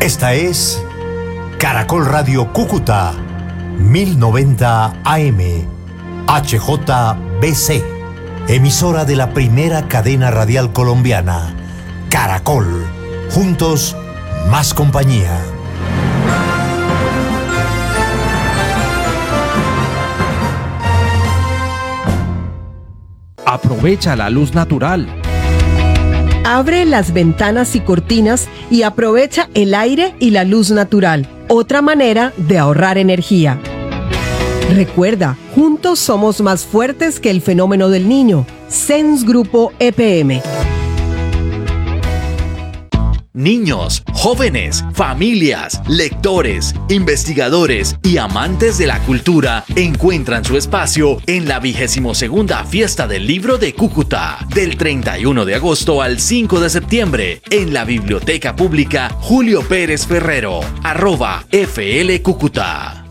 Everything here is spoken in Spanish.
Esta es Caracol Radio Cúcuta, 1090 AM, HJBC, emisora de la primera cadena radial colombiana, Caracol. Juntos, más compañía. Aprovecha la luz natural. Abre las ventanas y cortinas y aprovecha el aire y la luz natural. Otra manera de ahorrar energía. Recuerda, juntos somos más fuertes que el fenómeno del niño. SENS Grupo EPM. Niños, jóvenes, familias, lectores, investigadores y amantes de la cultura encuentran su espacio en la 22ª Fiesta del Libro de Cúcuta, del 31 de agosto al 5 de septiembre, en la Biblioteca Pública Julio Pérez Ferrero, @FL Cúcuta.